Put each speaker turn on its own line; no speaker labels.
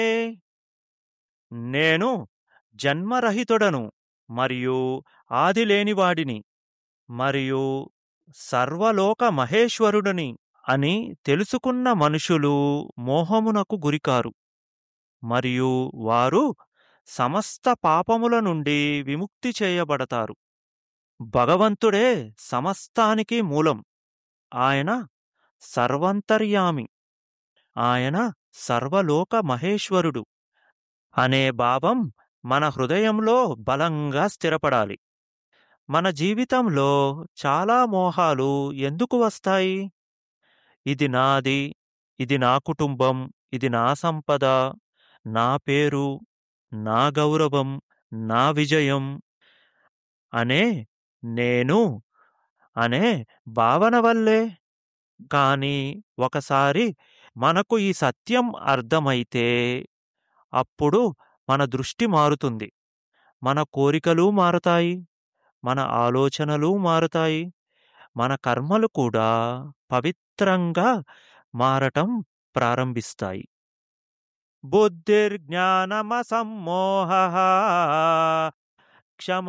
నేను జన్మరహితుడను మరియు ఆదిలేనివాడిని మరియు సర్వలోక మహేశ్వరుడిని అని తెలుసుకున్న మనుషులు మోహమునకు గురికారు మరియు వారు సమస్త పాపముల నుండి విముక్తి చేయబడతారు. భగవంతుడే సమస్తానికి మూలం. ఆయన సర్వంతర్యామి. ఆయన సర్వలోక మహేశ్వరుడు అనే భావం మన హృదయంలో బలంగా స్థిరపడాలి. మన జీవితంలో చాలా మోహాలు ఎందుకు వస్తాయి? ఇది నాది, ఇది నా కుటుంబం, ఇది నా సంపద, నా పేరు, నా గౌరవం, నా విజయం అనే నేను అనే భావన వల్లే. కానీ ఒకసారి మనకు ఈ సత్యం అర్థమైతే అప్పుడు మన దృష్టి మారుతుంది. మన కోరికలు మారతాయి, మన ఆలోచనలు మారుతాయి, మన కర్మలు కూడా పవిత్రంగా మారటం ప్రారంభిస్తాయి. బుద్ధిర్జ్ఞానమసమ్మోహః క్షమ